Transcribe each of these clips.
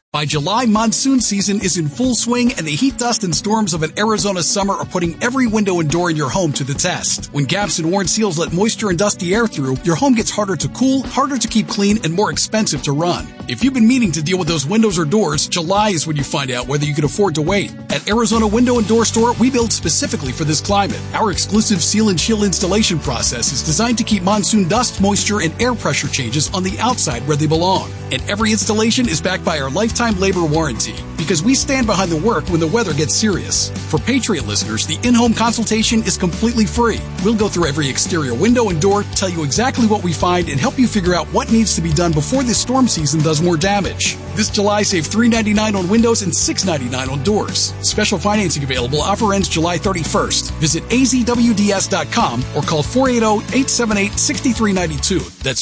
By July, monsoon season is in full swing, and the heat, dust, and storms of an Arizona summer are putting every window and door in your home to the test. When gaps and worn seals let moisture and dusty air through, your home gets harder to cool, harder to keep clean, and more expensive to run. If you've been meaning to deal with those windows or doors, July is when you find out whether you can afford to wait. At Arizona Window and Door Store, we build specifically for this climate. Our exclusive seal and chill installation process is designed to keep monsoon dust, moisture, and air pressure changes on the outside where they belong. And every installation is backed by our lifetime labor warranty, because we stand behind the work when the weather gets serious. For Patriot listeners, the in-home consultation is completely free. We'll go through every exterior window and door, tell you exactly what we find, and help you figure out what needs to be done before this storm season does more damage. This July, save $3.99 on windows and $6.99 on doors. Special financing available. Offer ends July 31st. Visit azwds.com or call 480-878-6392. That's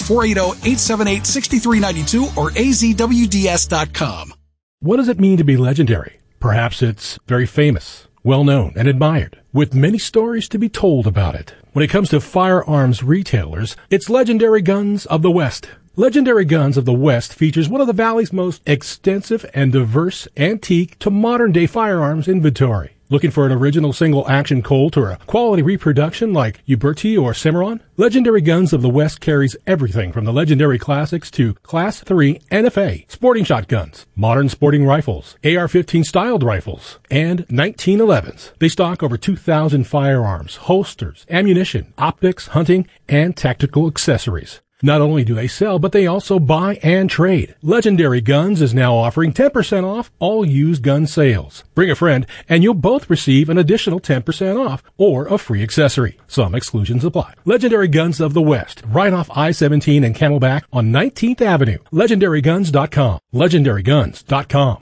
480-878-6392 or azwds.com. What does it mean to be legendary? Perhaps it's very famous, well-known, and admired, with many stories to be told about it. When it comes to firearms retailers, it's Legendary Guns of the West. Legendary Guns of the West features one of the Valley's most extensive and diverse antique to modern-day firearms inventory. Looking for an original single-action Colt or a quality reproduction like Uberti or Cimarron? Legendary Guns of the West carries everything from the legendary classics to Class 3 NFA, sporting shotguns, modern sporting rifles, AR-15 styled rifles, and 1911s. They stock over 2,000 firearms, holsters, ammunition, optics, hunting, and tactical accessories. Not only do they sell, but they also buy and trade. Legendary Guns is now offering 10% off all used gun sales. Bring a friend, and you'll both receive an additional 10% off or a free accessory. Some exclusions apply. Legendary Guns of the West, right off I-17 and Camelback on 19th Avenue. LegendaryGuns.com. LegendaryGuns.com.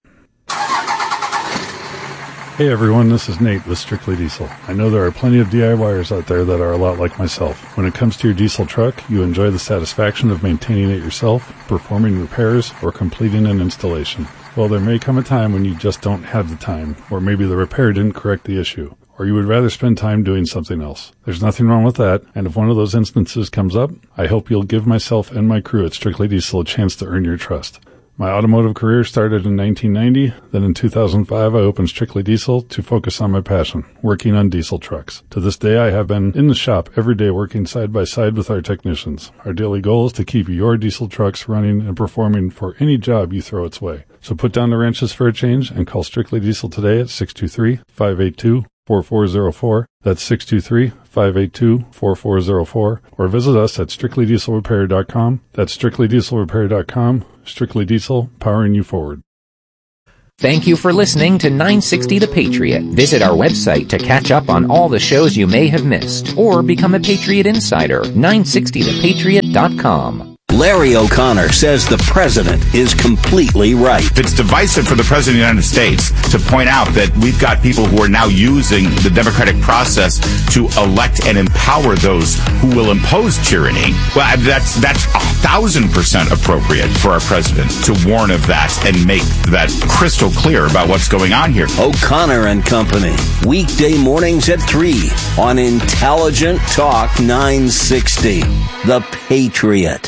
Hey everyone, this is Nate with Strictly Diesel. I know there are plenty of DIYers out there that are a lot like myself. When it comes to your diesel truck, you enjoy the satisfaction of maintaining it yourself, performing repairs, or completing an installation. Well, there may come a time when you just don't have the time, or maybe the repair didn't correct the issue, or you would rather spend time doing something else. There's nothing wrong with that, and if one of those instances comes up, I hope you'll give myself and my crew at Strictly Diesel a chance to earn your trust. My automotive career started in 1990. Then in 2005, I opened Strictly Diesel to focus on my passion, working on diesel trucks. To this day, I have been in the shop every day working side by side with our technicians. Our daily goal is to keep your diesel trucks running and performing for any job you throw its way. So put down the wrenches for a change and call Strictly Diesel today at 623-582-4404. That's 623-582-4404. Or visit us at strictlydieselrepair.com. That's strictlydieselrepair.com. Strictly Diesel, powering you forward. Thank you for listening to 960 The Patriot. Visit our website to catch up on all the shows you may have missed, or become a Patriot Insider, 960thepatriot.com. Larry O'Connor says the president is completely right. It's divisive for the president of the United States to point out that we've got people who are now using the democratic process to elect and empower those who will impose tyranny. Well, that's 1,000% appropriate for our president to warn of that and make that crystal clear about what's going on here. O'Connor and Company, weekday mornings at 3 on Intelligent Talk 960. The Patriot.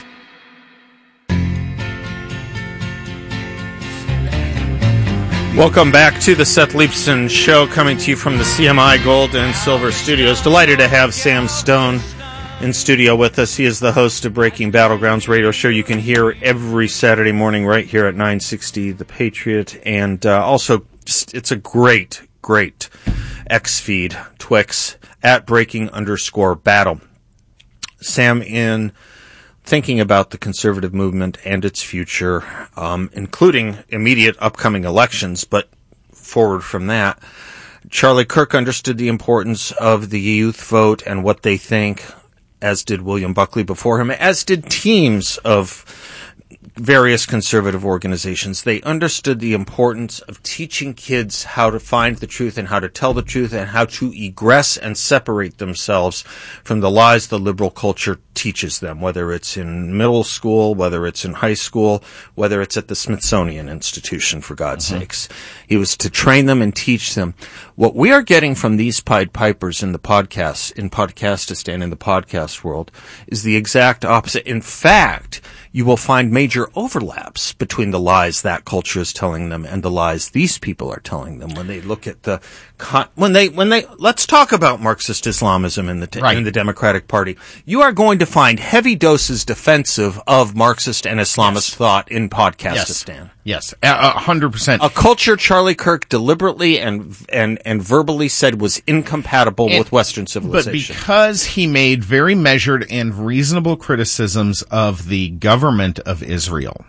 Welcome back to the Seth Leibsohn Show, coming to you from the CMI Gold and Silver Studios. Delighted to have Sam Stone in studio with us. He is the host of Breaking Battlegrounds radio show. You can hear every Saturday morning right here at 960 The Patriot. And also, it's a great X feed, Twix, at Breaking_Battle. Sam, in thinking about the conservative movement and its future, including immediate upcoming elections, but forward from that, Charlie Kirk understood the importance of the youth vote and what they think, as did William Buckley before him, as did teams of various conservative organizations. They understood the importance of teaching kids how to find the truth and how to tell the truth and how to egress and separate themselves from the lies the liberal culture teaches them, whether it's in middle school, whether it's in high school, whether it's at the Smithsonian Institution, for God's sakes. He was to train them and teach them. What we are getting from these Pied Pipers in the podcast, in Podcastistan, in the podcast world, is the exact opposite. In fact, you will find major overlaps between the lies that culture is telling them and the lies these people are telling them when they look at the let's talk about Marxist Islamism in the Democratic Party. You are going to find heavy doses defensive of Marxist and Islamist thought in Podcastistan. Yes, 100%. A culture Charlie Kirk deliberately and verbally said was incompatible with Western civilization. But because he made very measured and reasonable criticisms of the government of Israel,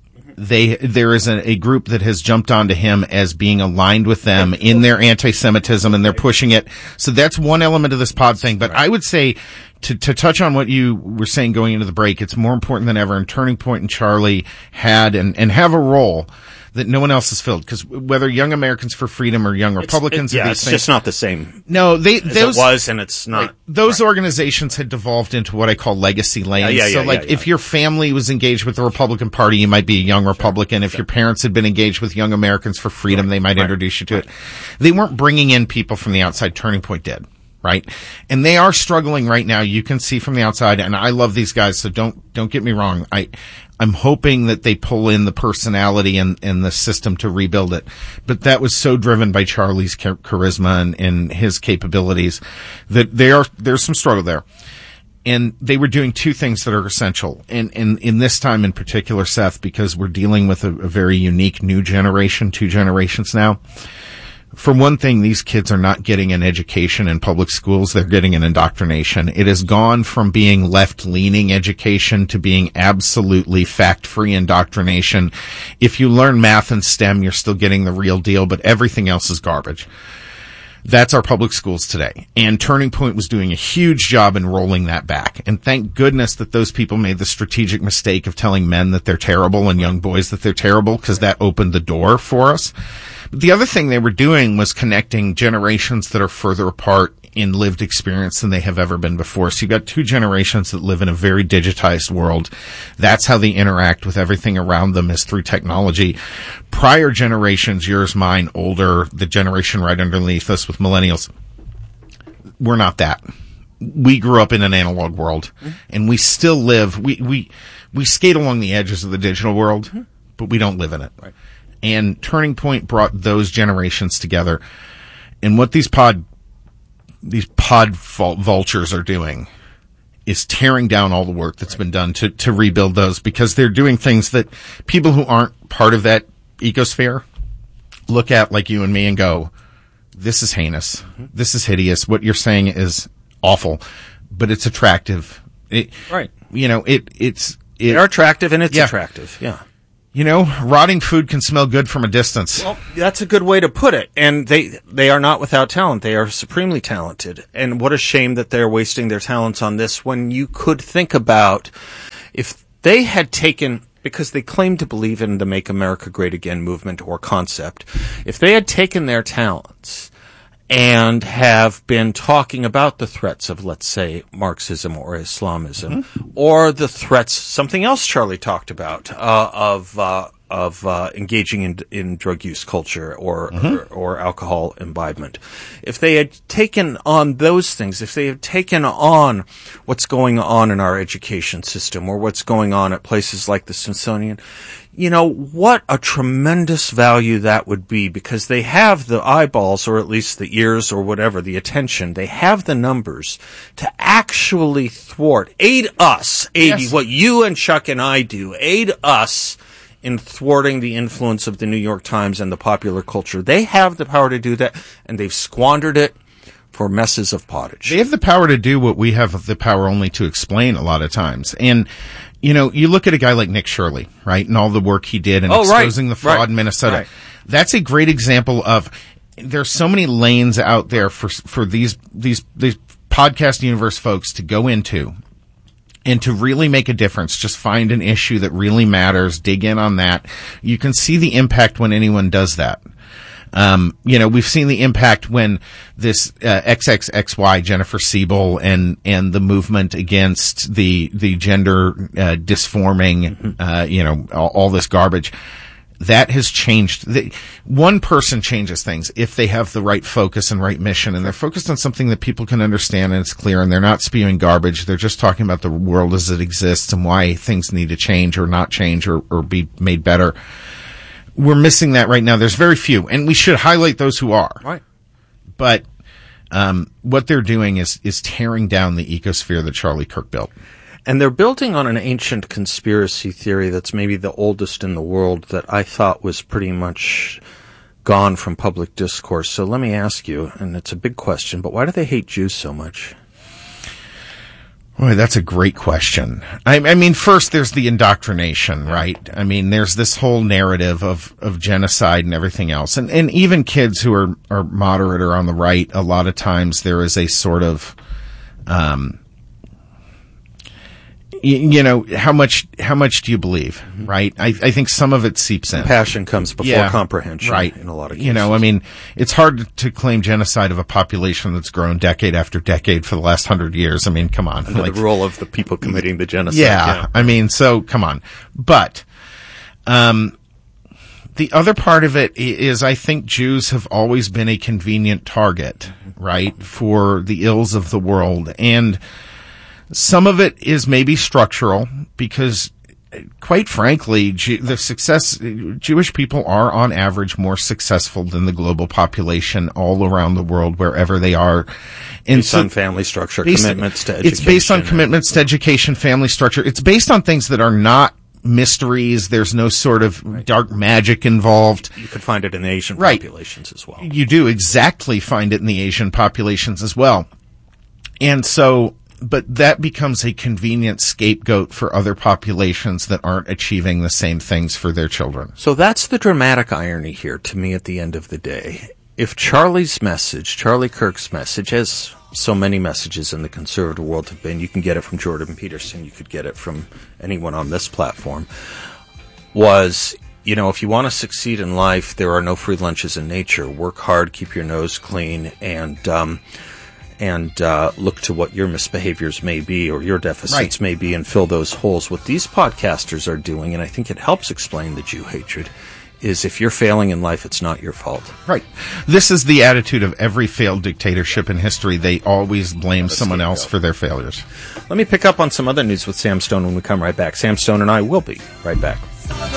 there is a group that has jumped onto him as being aligned with them in their anti-Semitism, and they're pushing it. So that's one element of this pod thing. But I would say, to touch on what you were saying going into the break, it's more important than ever. And Turning Point and Charlie had and have a role that no one else has filled. Because whether Young Americans for Freedom or Young Republicans, it's just not the same. No, it was, and it's not. Those organizations had devolved into what I call legacy lanes. If your family was engaged with the Republican Party, you might be a Young Republican. If your parents had been engaged with Young Americans for Freedom, they might introduce you to it. They weren't bringing in people from the outside. Turning Point did. Right. And they are struggling right now. You can see from the outside, and I love these guys. So don't get me wrong. I'm hoping that they pull in the personality and the system to rebuild it. But that was so driven by Charlie's charisma and his capabilities that there's some struggle there. And they were doing two things that are essential. And in this time in particular, Seth, because we're dealing with a very unique new generation, 2 generations now. For one thing, these kids are not getting an education in public schools. They're getting an indoctrination. It has gone from being left-leaning education to being absolutely fact-free indoctrination. If you learn math and STEM, you're still getting the real deal, but everything else is garbage. That's our public schools today. And Turning Point was doing a huge job in rolling that back. And thank goodness that those people made the strategic mistake of telling men that they're terrible and young boys that they're terrible, because that opened the door for us. But the other thing they were doing was connecting generations that are further apart in lived experience than they have ever been before. So you've got 2 generations that live in a very digitized world. That's how they interact with everything around them, is through technology. Prior generations, yours, mine, older, the generation right underneath us with millennials, we're not that. We grew up in an analog world, and we still live, we skate along the edges of the digital world, but we don't live in it. Right. And Turning Point brought those generations together. And what these pod vultures are doing is tearing down all the work that's been done to rebuild those, because they're doing things that people who aren't part of that ecosphere look at, like you and me, and go, this is heinous. This is hideous. What you're saying is awful, but it's attractive. They're attractive, and it's attractive. Yeah. Rotting food can smell good from a distance. Well, that's a good way to put it. And they are not without talent. They are supremely talented. And what a shame that they're wasting their talents on this, when you could think about if they had taken, because they claim to believe in the Make America Great Again movement or concept, if they had taken their talents and have been talking about the threats of, let's say, Marxism or Islamism, or the threats, something else Charlie talked about, of engaging in drug use culture or alcohol imbibement. If they had taken on those things, if they had taken on what's going on in our education system or what's going on at places like the Smithsonian, what a tremendous value that would be, because they have the eyeballs, or at least the ears, or whatever, the attention. They have the numbers to actually aid what you and Chuck and I do, aid us in thwarting the influence of the New York Times and the popular culture. They have the power to do that, and they've squandered it for messes of pottage. They have the power to do what we have the power only to explain a lot of times. And you look at a guy like Nick Shirley, right, and all the work he did in exposing the fraud in Minnesota. Right. That's a great example of, there's so many lanes out there for these podcast universe folks to go into and to really make a difference. Just find an issue that really matters, dig in on that. You can see the impact when anyone does that. We've seen the impact when this XXXY, Jennifer Siebel, and the movement against the gender disforming, all this garbage. that has changed. One person changes things if they have the right focus and right mission, and they're focused on something that people can understand and it's clear, and they're not spewing garbage. They're just talking about the world as it exists and why things need to change or not change or be made better. We're missing that right now. There's very few, and we should highlight those who are. Right. But what they're doing is tearing down the ecosphere that Charlie Kirk built. And they're building on an ancient conspiracy theory that's maybe the oldest in the world that I thought was pretty much gone from public discourse. So let me ask you, and it's a big question, but why do they hate Jews so much? Boy, that's a great question. I mean, first there's the indoctrination, right? I mean, there's this whole narrative of genocide and everything else. And even kids who are moderate or on the right, a lot of times there is a sort of, how much do you believe, right? I think some of it seeps in. Passion comes before comprehension, right? In a lot of cases. I mean, it's hard to claim genocide of a population that's grown decade after decade for the last 100 years. I mean, come on. Under the role of the people committing the genocide. Yeah. I mean, so come on. But, the other part of it is I think Jews have always been a convenient target, right, for the ills of the world. And some of it is maybe structural because, quite frankly, Jewish people are on average more successful than the global population all around the world, wherever they are. And based on family structure, commitments to education. It's based on commitments to education, family structure. It's based on things that are not mysteries. There's no sort of dark magic involved. You could find it in the Asian populations as well. You do exactly find it in the Asian populations as well. And so, but that becomes a convenient scapegoat for other populations that aren't achieving the same things for their children. So that's the dramatic irony here to me at the end of the day. If Charlie Kirk's message, as so many messages in the conservative world have been, you can get it from Jordan Peterson, you could get it from anyone on this platform, was, if you want to succeed in life, there are no free lunches in nature. Work hard, keep your nose clean, and look to what your misbehaviors may be or your deficits may be and fill those holes. What these podcasters are doing, and I think it helps explain the Jew hatred, is if you're failing in life, it's not your fault. Right. This is the attitude of every failed dictatorship in history. They always blame someone else for their failures. Let me pick up on some other news with Sam Stone when we come right back. Sam Stone and I will be right back.